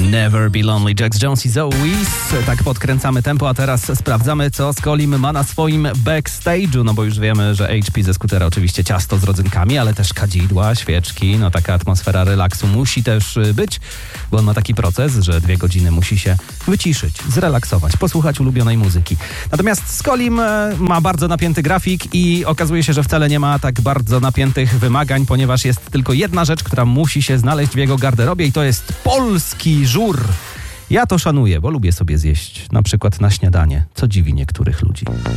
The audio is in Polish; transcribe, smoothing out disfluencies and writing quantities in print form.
Never Be Lonely, Jax Jones i Zoe Wiz. Tak podkręcamy tempo, a teraz sprawdzamy, co Skolim ma na swoim backstage'u, no bo już wiemy, że HP ze skutera oczywiście ciasto z rodzynkami, ale też kadzidła, świeczki, no taka atmosfera relaksu musi też być, bo on ma taki proces, że 2 godziny musi się wyciszyć, zrelaksować, posłuchać ulubionej muzyki. Natomiast Skolim ma bardzo napięty grafik i okazuje się, że wcale nie ma tak bardzo napiętych wymagań, ponieważ jest tylko jedna rzecz, która musi się znaleźć w jego garderobie i to jest polski żur. Ja to szanuję, bo lubię sobie zjeść na przykład na śniadanie, co dziwi niektórych ludzi.